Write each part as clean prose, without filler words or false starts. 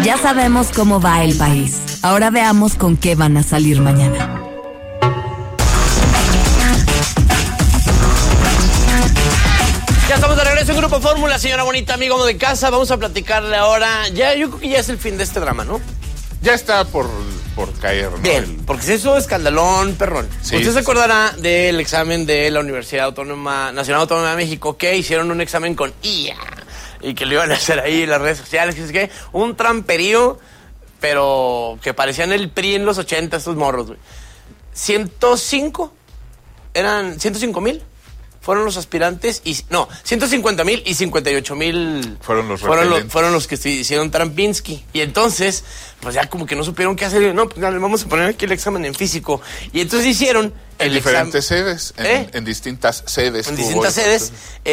Ya sabemos cómo va el país. Ahora veamos con qué van a salir mañana. Ya estamos de regreso en Grupo Fórmula, señora bonita, amigo de casa. Vamos a platicarle ahora. Yo creo que ya es el fin de este drama, ¿no? Ya está por caer, ¿no? Bien, porque se hizo escandalón, perrón. Sí, Usted se acordará del examen de la Universidad Nacional Autónoma de México, que hicieron un examen con IA y que lo iban a hacer ahí en las redes sociales, que es que un tramperío, pero que parecían el PRI en los 80, estos morros, güey. 105,000 fueron los aspirantes y 150,000 y 58,000 fueron los que hicieron Trampinski. Y entonces, pues ya como que no supieron qué hacer. No, pues ya le vamos a poner aquí el examen en físico. Y entonces hicieron en diferentes sedes, en distintas sedes. En distintas sedes.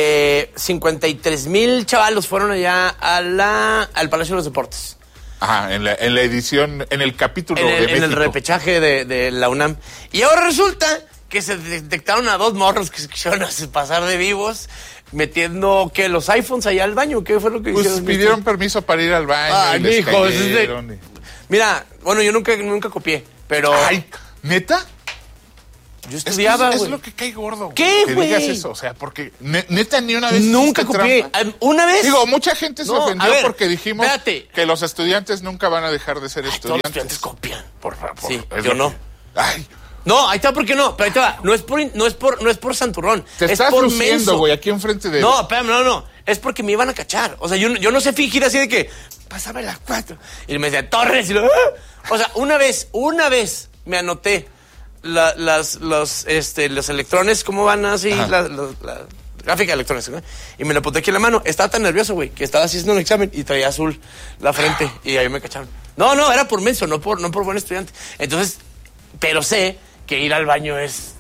53,000 chavalos fueron allá al Palacio de los Deportes. Ajá, en la edición, en el capítulo de México. En el repechaje de la UNAM. Y ahora resulta que se detectaron a 2 morros que se quisieron pasar de vivos metiendo que los iPhones allá al baño. ¿Qué fue lo que hicieron? Pues pidieron permiso para ir al baño. Ay, mijo, mira, bueno, yo nunca copié, pero... Ay, ¿neta? Yo estudiaba, güey. Es lo que cae gordo. ¿Qué, güey? güey? Que digas eso, o sea, porque neta ni una vez nunca copié. Trampa. ¿Una vez? Digo, mucha gente se ofendió porque dijimos que los estudiantes nunca van a dejar de ser estudiantes. Todos los estudiantes copian. Por favor. Sí, yo no. Ay. No, ahí está, ¿por qué no? Pero ahí te va. No es por santurrón. Te es estás por luciendo, menso, güey, aquí enfrente de... No, espérame, no. Es porque me iban a cachar. O sea, yo no sé fingir así de que, pásame las 4. Y me decía, Torres. Y o sea, una vez me anoté los electrones, ¿cómo van así? La gráfica de electrones, ¿no? Y me lo apunté aquí en la mano. Estaba tan nervioso, güey, que estaba haciendo un examen y traía azul la frente. Y ahí me cacharon. No, era por menso, no por buen estudiante. Entonces, pero sé que ir al baño es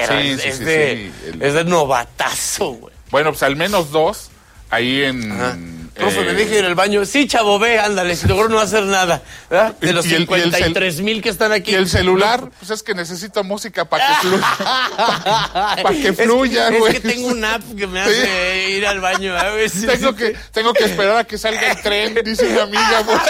de novatazo, güey. Bueno, pues al menos 2 ahí en... Profe, me dije ir al baño. Sí, chavo, ve, ándale, seguro no va a hacer nada, ¿verdad? De los 53,000 que están aquí. Y el celular, pues es que necesito música para que fluya. Para que fluya, güey. Es que tengo una app que me hace ir al baño, güey. Tengo que esperar a que salga el tren, dice mi amiga, güey.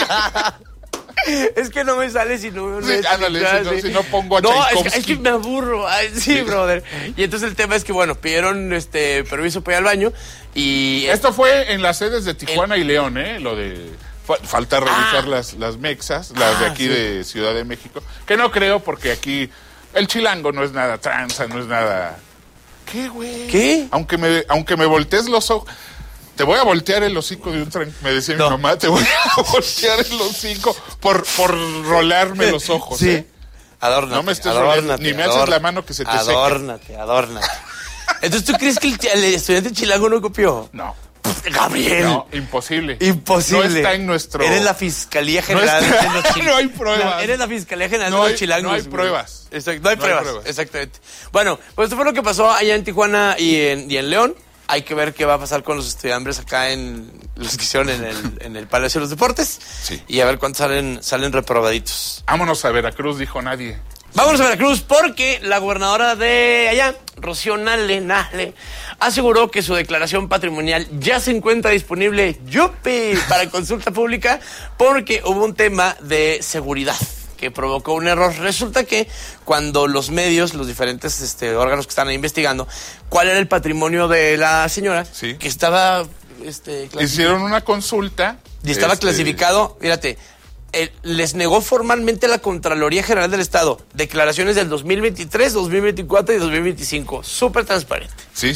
Es que no me sale si no... si no pongo a Tchaikovsky. Es que me aburro. Ay, sí, brother. Y entonces el tema es que, bueno, pidieron permiso para ir al baño y... Esto fue en las sedes de Tijuana y León, Lo de... Falta revisar las mexas, las de aquí de Ciudad de México. Que no creo, porque aquí el chilango no es nada tranza, no es nada... ¿Qué, güey? ¿Qué? Aunque me voltees los ojos... Te voy a voltear el hocico de un tren, me decía mi mamá, te voy a voltear el hocico por rolarme los ojos, sí. Adórnate. No me estés rolando, ni me haces la mano que se te seque. Adórnate. Entonces, ¿tú crees que el estudiante chilango no copió? No. Gabriel. No, imposible. Imposible. No está en nuestro... Eres la Fiscalía General de los Chilangos. No hay pruebas. Eres la Fiscalía General de los Chilangos. No hay pruebas. Exacto, no hay pruebas, exactamente. Bueno, pues esto fue lo que pasó allá en Tijuana y en León. Hay que ver qué va a pasar con los estudiantes acá en los que hicieron en el Palacio de los Deportes. Sí. Y a ver cuántos salen reprobaditos. Vámonos a Veracruz, dijo nadie. Vámonos a Veracruz porque la gobernadora de allá, Rocío Nale, aseguró que su declaración patrimonial ya se encuentra disponible, para consulta pública, porque hubo un tema de seguridad que provocó un error. Resulta que cuando los medios, los diferentes órganos que están ahí investigando cuál era el patrimonio de la señora, sí, que estaba hicieron una consulta y estaba clasificado, fíjate, les negó formalmente la Contraloría General del Estado declaraciones del 2023, 2024 y 2025, súper transparente. Sí.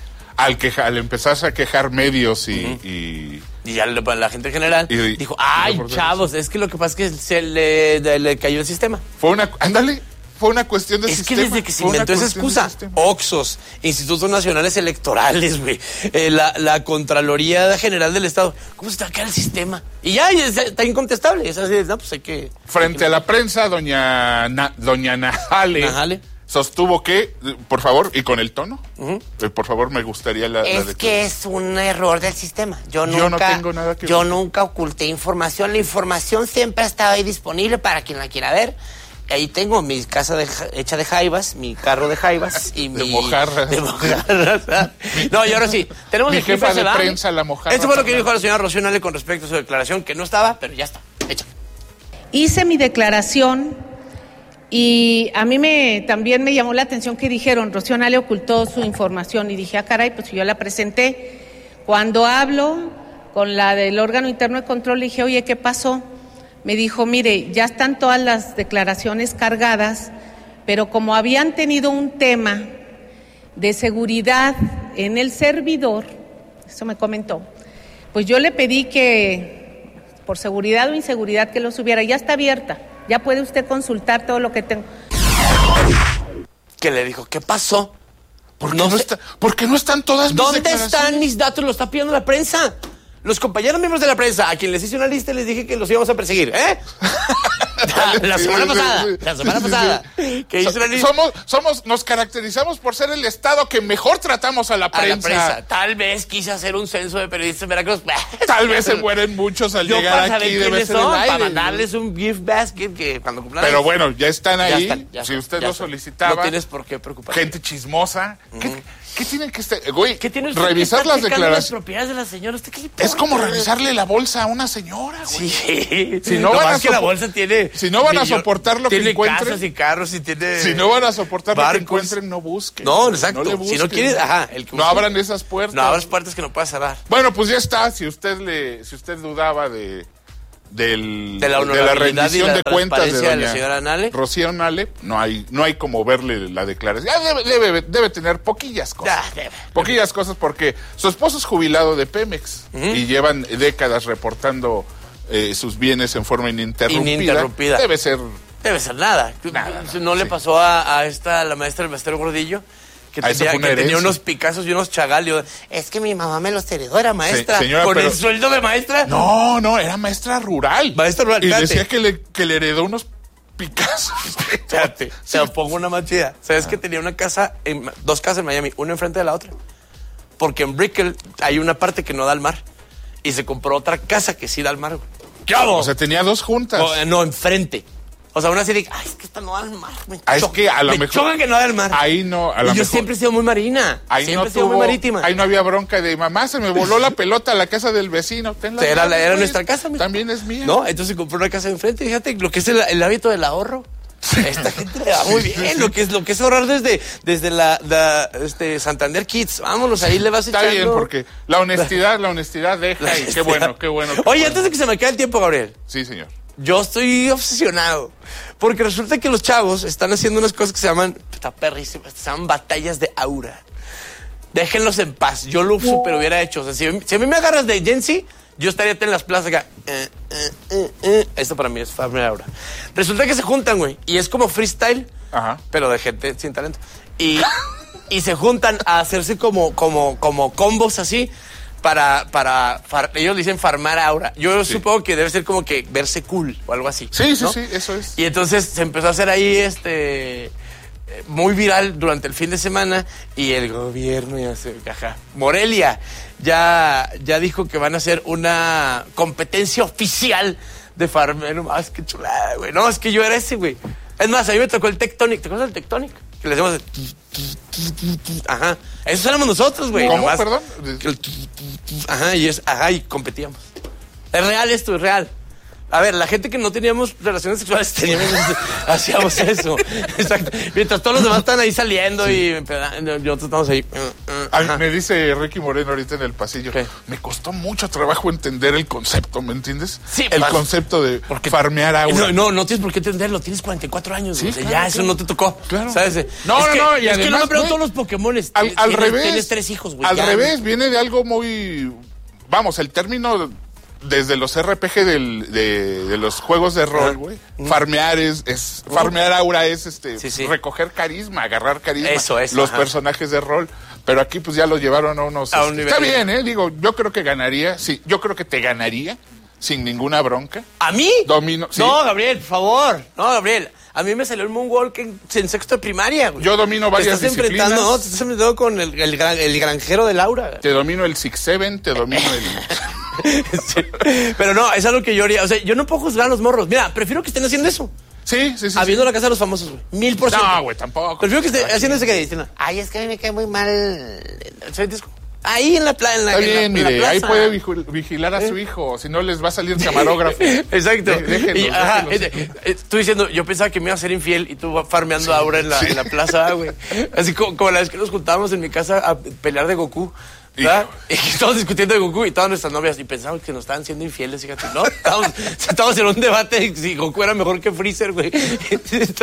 Al empezarse a quejar medios y ya la gente en general dijo, ay, chavos, es que lo que pasa es que se le cayó el sistema. Fue una cuestión de sistema. Es que desde que se inventó esa excusa, Oxxos, Institutos Nacionales Electorales, güey, la Contraloría General del Estado, ¿cómo se te va a caer el sistema? Y ya está incontestable, es así, no, pues hay que... Frente a la prensa, doña Najale sostuvo que, por favor, y con el tono, por favor, me gustaría Es que es un error del sistema. Yo no tengo nada que ver. Yo nunca oculté información. La información siempre ha estado ahí disponible para quien la quiera ver. ahí tengo mi casa hecha de jaivas, mi carro de jaivas y De mi... mojarras. De mojarras. No, y ahora sí. Tenemos Mi el clip jefa ese, de ¿va? prensa, la mojarra. Esto fue lo que dijo la señora Rocío Nale con respecto a su declaración, que no estaba, pero ya está. Hecha. Hice mi declaración y a mí también me llamó la atención que dijeron, Rocío Nale ocultó su información y dije, caray, pues yo la presenté. Cuando hablo con la del órgano interno de control, le dije, oye, ¿qué pasó? Me dijo, mire, ya están todas las declaraciones cargadas, pero como habían tenido un tema de seguridad en el servidor, eso me comentó, pues yo le pedí que, por seguridad o inseguridad, que lo subiera. Ya está abierta, ya puede usted consultar todo lo que tengo. ¿Qué le dijo? ¿Qué pasó? ¿Por qué no están todas mis ¿Dónde declaraciones? están mis datos? Lo está pidiendo la prensa. Los compañeros miembros de la prensa, a quien les hice una lista, les dije que los íbamos a perseguir, ¿eh? La semana pasada. Que hice una lista. Nos caracterizamos por ser el estado que mejor tratamos a la prensa. Tal vez quise hacer un censo de periodistas en Veracruz. Tal vez se mueren muchos al llegar aquí. Debe ser el aire. Para mandarles un gift basket que cuando cumplan. Pero bueno, ya están ahí. Ya si están, usted ya lo están. solicitaba. No tienes por qué preocuparte. Gente chismosa. ¿Qué tienen que estar? Güey, ¿Qué tiene usted revisar que las estar checando declaraciones. las propiedades de la señora? ¿Usted qué le importa? Es como revisarle la bolsa a una señora, güey. Sí. Si no van a que la bolsa tiene... Si no van a soportar lo que encuentren... Tiene casas y carros y tiene... Si no van a soportar barcos. lo que encuentren, no busquen. No, exacto. No le busquen. Si no quieres... Ajá. No abran esas puertas. No abras puertas que no puedas cerrar. Bueno, pues ya está. Si usted dudaba de la rendición de cuentas de la señora Nale. Rocío Nale, no hay como verle la declaración. Ya debe tener poquillas cosas. Poquillas cosas porque su esposo es jubilado de Pemex y llevan décadas reportando sus bienes en forma ininterrumpida. Debe ser nada. ¿No le pasó a la maestra del Maestro Gordillo? Que tenía unos Picassos y unos Chagall. Es que mi mamá me los heredó, era maestra. Señora, ¿Con el sueldo de maestra? No, era maestra rural. Maestra rural, y espérate. decía que le heredó unos Picassos. Espérate, te pongo una más chida. ¿Sabes que tenía dos casas en Miami, una enfrente de la otra? Porque en Brickell hay una parte que no da al mar. Y se compró otra casa que sí da al mar. ¿Qué hago? O sea, tenía dos juntas. No, enfrente. O sea, una así de, es que esta no da al mar. Es que a lo mejor... choca que no da al mar. Ahí no, a lo mejor... Yo siempre he sido muy marina. Siempre he sido muy marítima. Ahí no había bronca de, mamá, se me voló la pelota a la casa del vecino. Era nuestra casa. También es mía. No, entonces compró una casa enfrente. Fíjate lo que es el hábito del ahorro. Esta gente le va muy bien. Lo que es ahorrar desde la Santander Kids. Vámonos, ahí le vas echando. Está bien, porque la honestidad deja. Y qué bueno. Oye, antes de que se me quede el tiempo, Gabriel. Sí, señor. Yo estoy obsesionado. Porque resulta que los chavos están haciendo unas cosas que se llaman, está perrísimas, se llaman batallas de aura. Déjenlos en paz. Yo lo super hubiera hecho. O sea, si a mí me agarras de Gen Z, yo estaría en las plazas acá. Esto para mí es farmear aura. Resulta que se juntan, güey. Y es como freestyle, pero de gente sin talento. Y se juntan a hacerse como combos así. Ellos dicen farmar aura. Yo supongo que debe ser como que verse cool o algo así. Sí, ¿no? sí, eso es. Y entonces se empezó a hacer ahí muy viral durante el fin de semana y el gobierno Morelia ya dijo que van a hacer una competencia oficial de farmero. Qué chulada, güey. No, es que yo era ese, güey. Es más, a mí me tocó el Tectonic. ¿Te acuerdas del Tectonic? Que le hacemos ajá. Eso éramos nosotros, güey. ¿Cómo, nomás. perdón? Y competíamos. Es real esto, es real. A ver, la gente que no teníamos relaciones sexuales hacíamos eso. Exacto. Mientras todos los demás están ahí saliendo y nosotros estamos ahí. Me dice Ricky Moreno ahorita en el pasillo. ¿Qué? Me costó mucho trabajo entender el concepto, ¿me entiendes? Sí, el concepto de farmear aura. No tienes por qué entenderlo. Tienes 44 años. Sí, claro, ya, eso no te tocó. Claro. ¿Sabes? No. Y es además, que no me pregunto los Pokémones. Al revés. Tienes 3 hijos, güey. Al revés, viene de algo muy... Vamos, el término... Desde los RPG de los juegos de rol, güey. Farmear farmear aura es recoger carisma, agarrar carisma. Eso, los personajes de rol. Pero aquí pues ya lo llevaron a unos... a un nivel. Está bien, digo, yo creo que ganaría, sí, yo creo que te ganaría sin ninguna bronca. ¿A mí? Domino, sí. No, Gabriel, por favor. No, Gabriel. A mí me salió el Moonwalk en sexto de primaria, güey. Yo domino varias disciplinas. Te estás enfrentando con el granjero del aura. Te domino el 6-7, te domino el... Sí. Pero no, es algo que yo haría. O sea, yo no puedo juzgar a los morros. Mira, prefiero que estén haciendo eso. Sí. Habiendo la casa de los famosos, güey. 1000%. No, güey, tampoco. Prefiero que esté haciendo ese que diciendo, Ay, es que a mí me cae muy mal. ¿sabes disco? Ahí en la playa. Está bien, mire, ahí puede vigilar a su hijo, si no les va a salir camarógrafo. Exacto. Déjenlos. Tú diciendo, yo pensaba que me iba a ser infiel y tú farmeando ahora en la plaza, güey. Así como la vez que nos juntábamos en mi casa a pelear de Goku. ¿Verdad? Y estábamos discutiendo de Goku y todas nuestras novias y pensábamos que nos estaban siendo infieles, fíjate, ¿no? Estábamos en un debate si Goku era mejor que Freezer, güey.